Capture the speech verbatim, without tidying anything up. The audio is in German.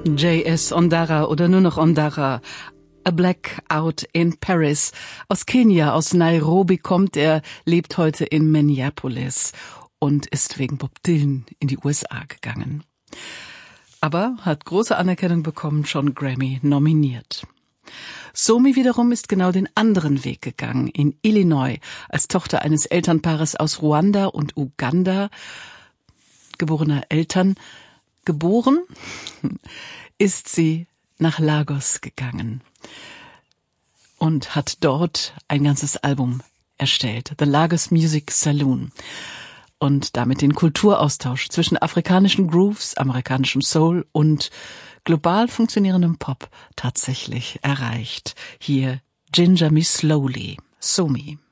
J S Ondara oder nur noch Ondara. A Blackout in Paris. Aus Kenia, aus Nairobi kommt er, lebt heute in Minneapolis und ist wegen Bob Dylan in die U S A gegangen. Aber hat große Anerkennung bekommen, schon Grammy nominiert. Somi wiederum ist genau den anderen Weg gegangen. In Illinois, als Tochter eines Elternpaares aus Ruanda und Uganda, geborener Eltern, geboren, ist sie nach Lagos gegangen und hat dort ein ganzes Album erstellt, The Lagos Music Saloon, und damit den Kulturaustausch zwischen afrikanischen Grooves, amerikanischem Soul und global funktionierendem Pop tatsächlich erreicht. Hier Ginger Me Slowly, Somi.